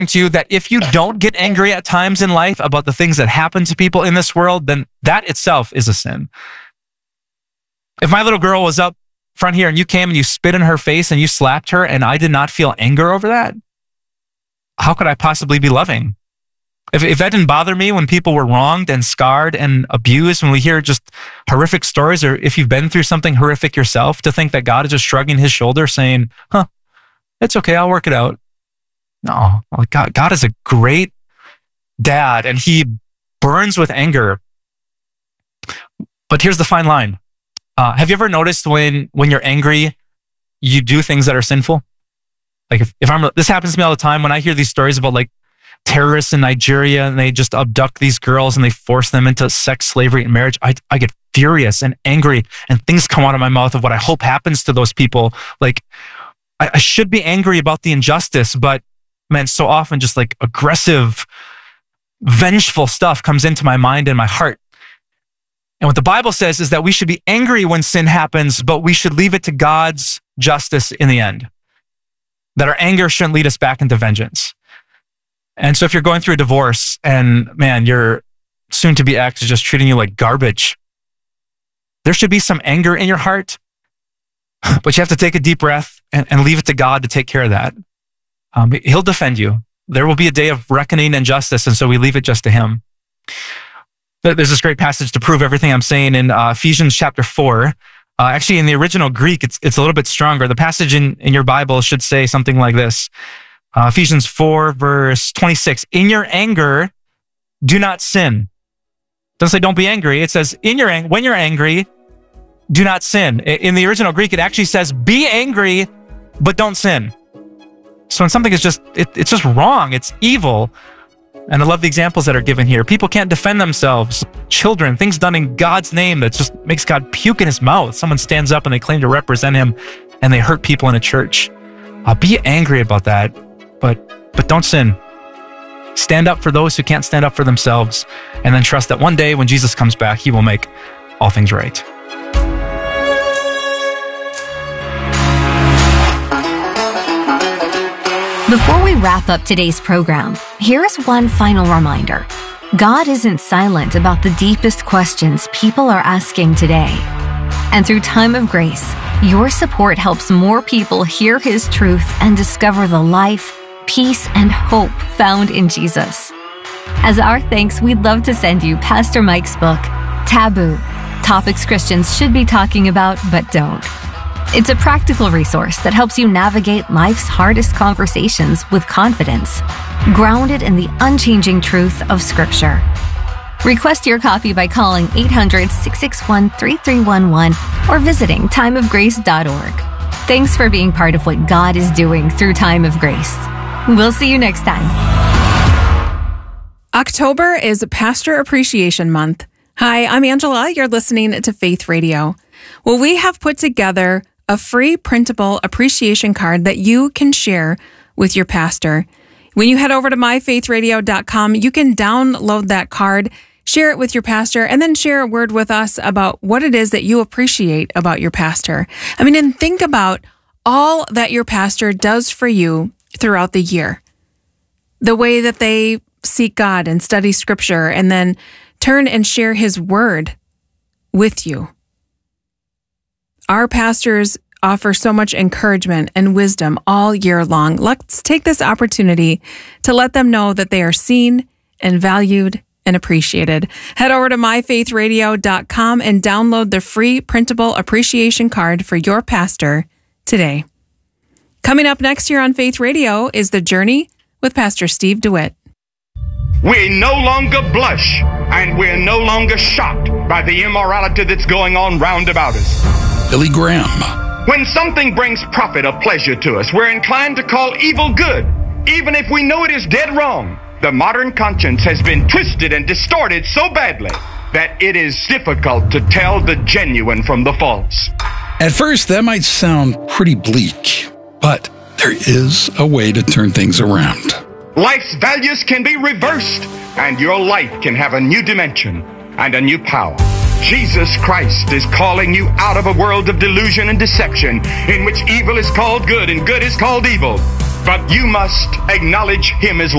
to you that if you don't get angry at times in life about the things that happen to people in this world, then that itself is a sin. If my little girl was up front here and you came and you spit in her face and you slapped her and I did not feel anger over that, how could I possibly be loving? If that didn't bother me when people were wronged and scarred and abused, when we hear just horrific stories, or if you've been through something horrific yourself, to think that God is just shrugging his shoulder saying, it's okay, I'll work it out. No, God is a great dad and he burns with anger. But here's the fine line. Have you ever noticed when you're angry, you do things that are sinful? Like this happens to me all the time when I hear these stories about like terrorists in Nigeria and they just abduct these girls and they force them into sex slavery and marriage. I get furious and angry and things come out of my mouth of what I hope happens to those people. Like I should be angry about the injustice, but man, so often just like aggressive, vengeful stuff comes into my mind and my heart. And what the Bible says is that we should be angry when sin happens, but we should leave it to God's justice in the end. That our anger shouldn't lead us back into vengeance. And so if you're going through a divorce and man, your soon-to-be ex is just treating you like garbage, there should be some anger in your heart, but you have to take a deep breath and leave it to God to take care of that. He'll defend you. There will be a day of reckoning and justice, and so we leave it just to him. There's this great passage to prove everything I'm saying in Ephesians chapter 4. Actually, in the original Greek, it's a little bit stronger. The passage in your Bible should say something like this. Ephesians 4, verse 26. In your anger, do not sin. It doesn't say don't be angry. It says when you're angry, do not sin. In the original Greek, it actually says be angry, but don't sin. So when something is it's just wrong, it's evil. And I love the examples that are given here. People can't defend themselves. Children, things done in God's name that just makes God puke in his mouth. Someone stands up and they claim to represent him and they hurt people in a church. Be angry about that, but don't sin. Stand up for those who can't stand up for themselves, and then trust that one day when Jesus comes back, he will make all things right. Before we wrap up today's program, here is one final reminder. God isn't silent about the deepest questions people are asking today. And through Time of Grace, your support helps more people hear his truth and discover the life, peace, and hope found in Jesus. As our thanks, we'd love to send you Pastor Mike's book, Taboo: Topics Christians Should Be Talking About But Don't. It's a practical resource that helps you navigate life's hardest conversations with confidence, grounded in the unchanging truth of Scripture. Request your copy by calling 800-661-3311 or visiting timeofgrace.org. Thanks for being part of what God is doing through Time of Grace. We'll see you next time. October is Pastor Appreciation Month. Hi, I'm Angela. You're listening to Faith Radio. Well, we have put together a free printable appreciation card that you can share with your pastor. When you head over to myfaithradio.com, you can download that card, share it with your pastor, and then share a word with us about what it is that you appreciate about your pastor. And think about all that your pastor does for you throughout the year. The way that they seek God and study Scripture and then turn and share his word with you. Our pastors offer so much encouragement and wisdom all year long. Let's take this opportunity to let them know that they are seen and valued and appreciated. Head over to myfaithradio.com and download the free printable appreciation card for your pastor today. Coming up next year on Faith Radio is The Journey with Pastor Steve DeWitt. We no longer blush and we're no longer shocked by the immorality that's going on round about us. Billy Graham. When something brings profit or pleasure to us, we're inclined to call evil good, even if we know it is dead wrong. The modern conscience has been twisted and distorted so badly that it is difficult to tell the genuine from the false. At first, that might sound pretty bleak, but there is a way to turn things around. Life's values can be reversed, and your life can have a new dimension and a new power. Jesus Christ is calling you out of a world of delusion and deception in which evil is called good and good is called evil. but you must acknowledge him as